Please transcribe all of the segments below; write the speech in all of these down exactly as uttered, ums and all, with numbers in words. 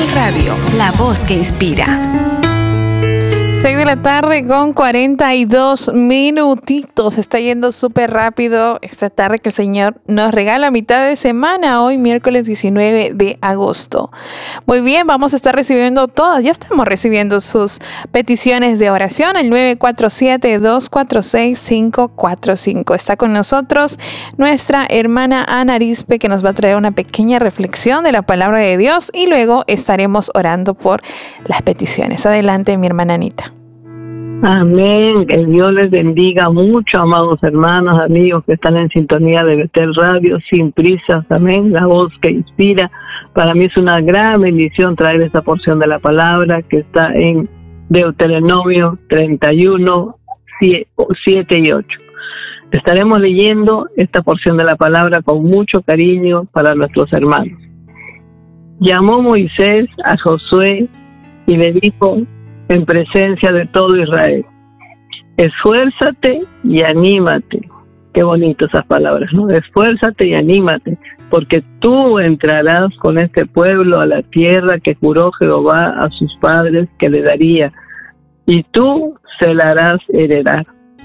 Radio, la voz que inspira. seis de la tarde con cuarenta y dos minutitos. Está yendo súper rápido esta tarde que el Señor nos regala a mitad de semana, hoy miércoles diecinueve de agosto. Muy bien, vamos a estar recibiendo todas, ya estamos recibiendo sus peticiones de oración al nueve cuatro siete, dos cuatro seis, cinco cuatro cinco. Está con nosotros nuestra hermana Ana Arispe, que nos va a traer una pequeña reflexión de la palabra de Dios y luego estaremos orando por las peticiones. Adelante, mi hermana Anita. Amén, que Dios les bendiga mucho, amados hermanos, amigos que están en sintonía de Betel Radio, sin prisas, amén, la voz que inspira. Para mí es una gran bendición traer esta porción de la palabra que está en Deuteronomio treinta y uno, siete y ocho. Estaremos leyendo esta porción de la palabra con mucho cariño para nuestros hermanos. Llamó Moisés a Josué y le dijo en presencia de todo Israel: esfuérzate y anímate. Qué bonito esas palabras, ¿no? Esfuérzate y anímate, porque tú entrarás con este pueblo a la tierra que juró Jehová a sus padres que le daría, y tú se la harás heredar.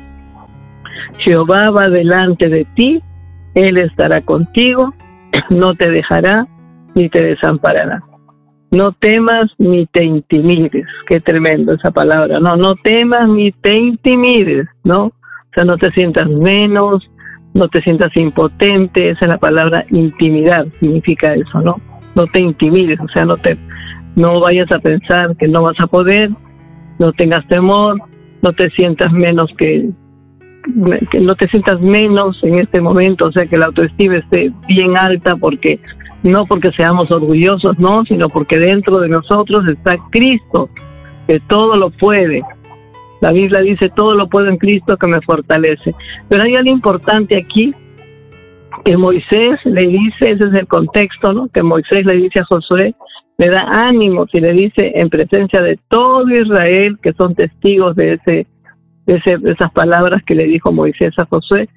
Jehová va delante de ti, Él estará contigo, no te dejará ni te desamparará. No temas ni te intimides. Qué tremendo esa palabra. No, no temas ni te intimides, ¿no? O sea, no te sientas menos, no te sientas impotente. Esa es la palabra intimidar, significa eso, ¿no? No te intimides, o sea, no te, no vayas a pensar que no vas a poder, no tengas temor, no te sientas menos que, que no te sientas menos en este momento, o sea, que la autoestima esté bien alta, porque no porque seamos orgullosos, no, sino porque dentro de nosotros está Cristo, que todo lo puede. La Biblia dice: todo lo puedo en Cristo que me fortalece. Pero hay algo importante aquí, que Moisés le dice, ese es el contexto, ¿no? Que Moisés le dice a Josué, le da ánimos y le dice en presencia de todo Israel, que son testigos de, ese, de, ese, de esas palabras que le dijo Moisés a Josué: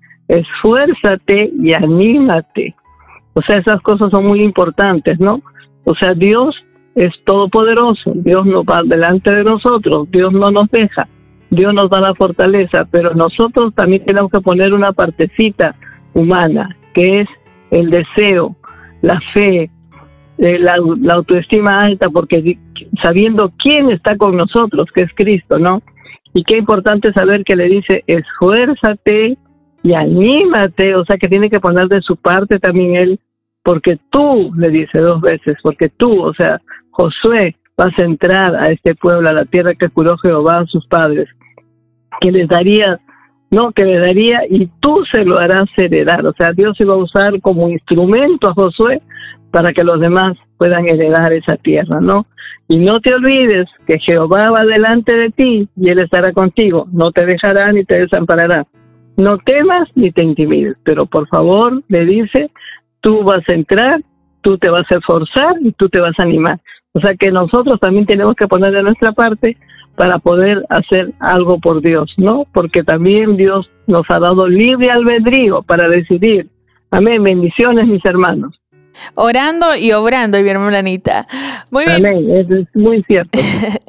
esfuérzate y anímate. O sea, esas cosas son muy importantes, ¿no? O sea, Dios es todopoderoso, Dios nos va delante de nosotros, Dios no nos deja, Dios nos da la fortaleza, pero nosotros también tenemos que poner una partecita humana, que es el deseo, la fe, eh, la, la autoestima alta, porque sabiendo quién está con nosotros, que es Cristo, ¿no? Y qué importante saber que le dice: esfuérzate y anímate, o sea, que tiene que poner de su parte también él, porque tú, le dice dos veces, porque tú, o sea, Josué, vas a entrar a este pueblo, a la tierra que juró Jehová a sus padres, que les daría, no, que le daría, y tú se lo harás heredar. O sea, Dios iba a usar como instrumento a Josué para que los demás puedan heredar esa tierra, ¿no? Y no te olvides que Jehová va delante de ti y Él estará contigo, no te dejará ni te desamparará. No temas ni te intimides, pero por favor, le dice, tú vas a entrar, tú te vas a esforzar y tú te vas a animar. O sea que nosotros también tenemos que poner de nuestra parte para poder hacer algo por Dios, ¿no? Porque también Dios nos ha dado libre albedrío para decidir. Amén, bendiciones, mis hermanos. Orando y obrando, mi hermana Anita. Muy bien. Amén, eso es muy cierto.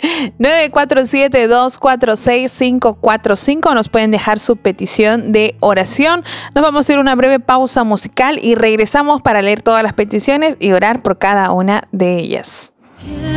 nueve cuatro siete, dos cuatro seis, cinco cuatro cinco. Nos pueden dejar su petición de oración. Nos vamos a ir a una breve pausa musical y regresamos para leer todas las peticiones y orar por cada una de ellas.